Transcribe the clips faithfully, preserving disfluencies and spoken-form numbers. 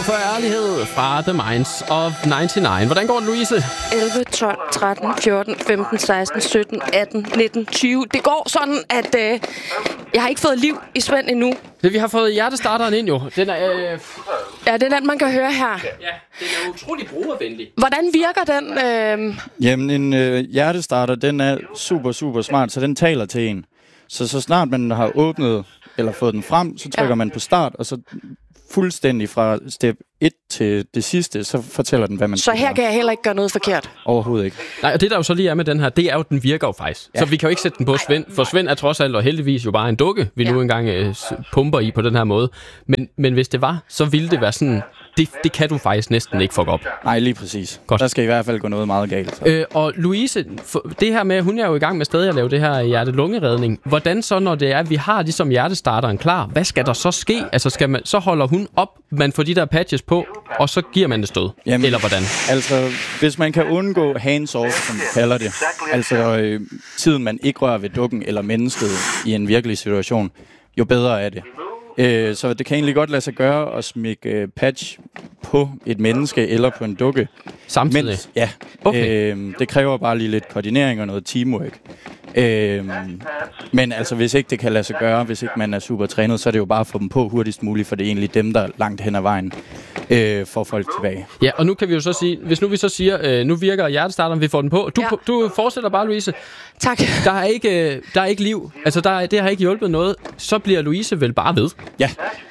for ærlighed fra The Minds of nioghalvfems. Hvordan går det, Louise? elleve, tolv, tretten, fjorten, femten, seksten, sytten, atten, nitten, tyve. Det går sådan, at øh, jeg har ikke fået liv i Svend endnu. Det, vi har fået hjertestarteren ind jo. Den er, øh... Ja, det er den, man kan høre her. Ja, den er utrolig brugervenlig. Hvordan virker den? Øh... Jamen, en øh, hjertestarter, den er super, super smart, så den taler til en. Så så snart man har åbnet eller fået den frem, så trykker ja. man på start, og så fuldstændig fra step et til det sidste, så fortæller den, hvad man Så her gøre. Kan jeg heller ikke gøre noget forkert? Overhovedet ikke. Nej, og det der jo så lige er med den her, det er jo, den virker jo faktisk. Ja. Så vi kan jo ikke sætte den på Svend, for Svend er trods alt og heldigvis jo bare en dukke, vi ja. nu engang øh, pumper i på den her måde. Men, men hvis det var, så ville det være sådan, det, det kan du faktisk næsten ikke fuck op. Nej, lige præcis. Godt. Der skal i hvert fald gå noget meget galt. Øh, og Louise, det her med, hun er jo i gang med stadig at lave det her hjerte-lungeredning. Hvordan så, når det er, at vi har ligesom hjertestarteren klar, hvad skal der så ske? Altså, skal man, så holder hun op, man får de der patches på, og så giver man det stød? Jamen, eller hvordan? Altså, hvis man kan undgå hands-off, som vi kalder det, altså øh, tiden man ikke rører ved dukken eller mennesket i en virkelig situation, jo bedre er det. Øh, så det kan egentlig godt lade sig gøre at smække øh, patch på et menneske eller på en dukke. Samtidig? Mens, ja. Okay. Øh, det kræver bare lige lidt koordinering og noget teamwork. Øh, men altså, hvis ikke det kan lade sig gøre, hvis ikke man er super trænet, så er det jo bare at få dem på hurtigst muligt, for det er egentlig dem, der langt hen ad vejen øh, får folk tilbage. Ja, og nu kan vi jo så sige, hvis nu vi så siger, øh, nu virker hjertestarteren, vi får den på. Du, ja. du fortsætter bare, Louise. Tak. Der er ikke, der er ikke liv. Altså, der er, det har ikke hjulpet noget. Så bliver Louise vel bare ved. Ja.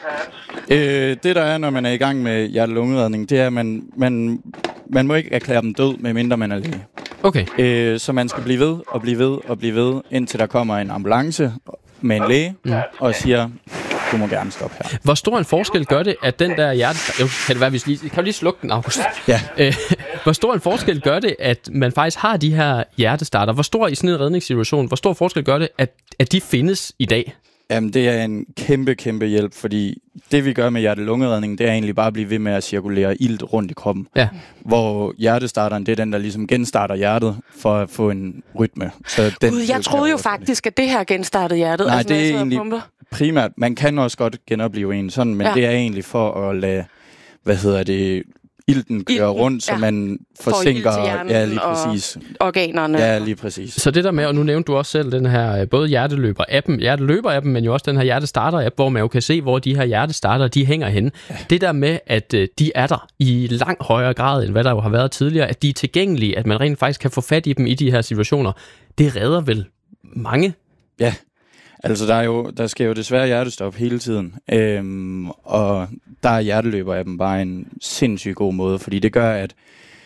Øh, det der er, når man er i gang med hjerte-lungeredning, det er, at man, man, man må ikke erklære dem død, medmindre man er læge. Okay. Øh, så man skal blive ved og blive ved og blive ved, indtil der kommer en ambulance med en læge mm. og siger, du må gerne stoppe her. Hvor stor en forskel gør det, at den der hjerte... Jo, kan det være, hvis lige... Kan du lige slukke den, August? Ja. Øh, hvor stor en forskel gør det, at man faktisk har de her hjertestarter? Hvor stor i sådan en redningssituation, hvor stor forskel gør det, at, at de findes i dag? Jamen, det er en kæmpe, kæmpe hjælp, fordi det, vi gør med hjerte-lungeredning, det er egentlig bare at blive ved med at cirkulere ilt rundt i kroppen. Ja. Hvor hjertestarteren, det er den, der ligesom genstarter hjertet for at få en rytme. Så den, Gud, jeg troede jo faktisk, at det her genstartede hjertet. Nej, altså, det er egentlig primært. Man kan også godt genopleve en sådan, men ja. det er egentlig for at lade, hvad hedder det... ilten kører ilten, rundt, så ja. man forsinker ja, lige præcis. organerne. Ja, lige præcis. Så det der med, og nu nævnte du også selv den her, både hjerteløber-appen, hjerteløber-appen, men jo også den her hjertestarter-app, hvor man jo kan se, hvor de her hjertestarter, de hænger henne. Ja. Det der med, at de er der i langt højere grad, end hvad der jo har været tidligere, at de er tilgængelige, at man rent faktisk kan få fat i dem i de her situationer, det redder vel mange? Ja. Altså, der, er jo, der sker jo desværre hjertestop hele tiden, øhm, og der er hjerteløber-appen bare en sindssygt god måde, fordi det gør, at,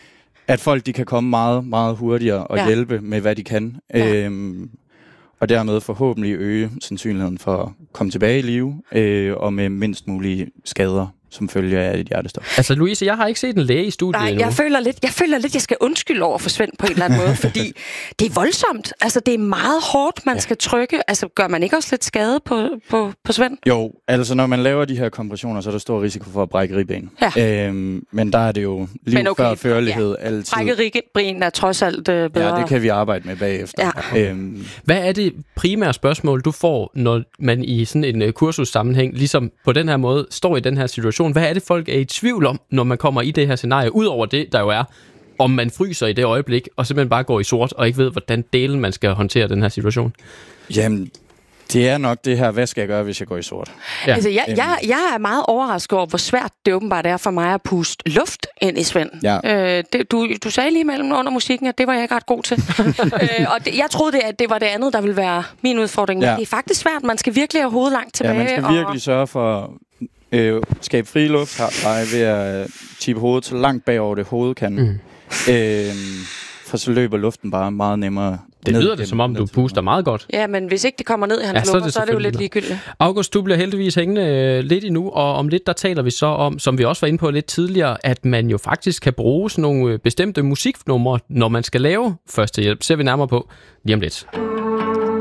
at folk de kan komme meget, meget hurtigere og ja. hjælpe med, hvad de kan, ja. øhm, og dermed forhåbentlig øge sandsynligheden for at komme tilbage i live, øh, og med mindst mulige skader, som følger af et hjertestop. Altså, Louise, jeg har ikke set en læge i studiet Nej, endnu. jeg føler lidt, jeg føler lidt, jeg skal undskylde over for Svend på en eller anden måde, fordi det er voldsomt. Altså, det er meget hårdt, man ja. skal trykke. Altså, gør man ikke også lidt skade på, på, på Svend? Jo, altså, når man laver de her kompressioner, så er der stor risiko for at brække ribben. Ja. Øhm, men der er det jo liv okay, før førlighed ja. altid. Brække ribben er trods alt øh, bedre. Ja, det kan vi arbejde med bagefter. Ja. Øhm. Hvad er det primære spørgsmål, du får, når man i sådan en uh, kursussammenhæng, ligesom på den her måde, står i den her situation? Hvad er det, folk er i tvivl om, når man kommer i det her scenarie? Udover det, der jo er, om man fryser i det øjeblik, og simpelthen bare går i sort, og ikke ved, hvordan delen man skal håndtere den her situation? Jamen, det er nok det her, hvad skal jeg gøre, hvis jeg går i sort? Ja. Altså, jeg, jeg, jeg er meget overrasket over, hvor svært det åbenbart er for mig at puste luft ind i Svend. Ja. Øh, det, du, du sagde lige mellem under musikken, at det var jeg ikke ret god til. øh, og det, jeg troede, det, at det var det andet, der ville være min udfordring. Men ja. det er faktisk svært. Man skal virkelig have hovedet langt tilbage. Ja, man skal og... virkelig sørge for øh, skabe fri luft her, ved at tippe hovedet så langt bagover det hovedet kan. Mm. Øh, for så løber luften bare meget nemmere. Det lyder det, som om du puster meget godt. Ja, men hvis ikke det kommer ned i hans ja, lunger, så, så er det jo lidt ligegyldigt. August, du bliver heldigvis hængende lidt endnu, og om lidt, der taler vi så om, som vi også var inde på lidt tidligere, at man jo faktisk kan bruge sådan nogle bestemte musiknumre, når man skal lave førstehjælp. Ser vi nærmere på lige om lidt.